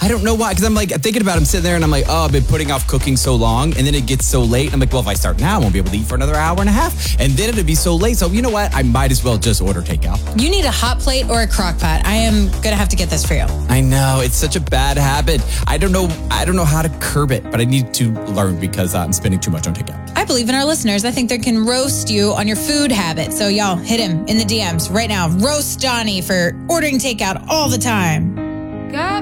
I don't know why, because I'm like thinking about it, I'm sitting there and I'm like, oh, I've been putting off cooking so long, and then it gets so late. I'm like, well, if I start now, I won't be able to eat for another hour and a half, and then it'll be so late. So you know what? I might as well just order takeout. You need a hot plate or a crock pot. I am going to have to get this for you. I know, it's such a bad habit. I don't know how to curb it, but I need to learn because I'm spending too much on takeout. I believe in our listeners. I think they can roast you on your food habit. So y'all hit him in the DMs right now. Roast Johnny for ordering takeout all the time. Got